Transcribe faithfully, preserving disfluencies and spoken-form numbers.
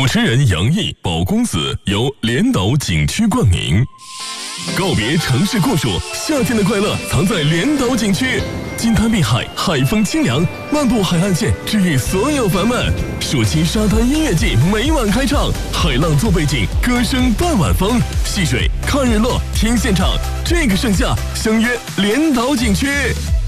持人杨毅、宝公子由连岛景区冠名。告别城市酷暑，夏天的快乐藏在连岛景区。金滩碧海，海风清凉，漫步海岸线，治愈所有烦闷。暑期沙滩音乐季每晚开唱，海浪做背景，歌声伴晚风。戏水、看日落、听现场，这个盛夏相约连岛景区。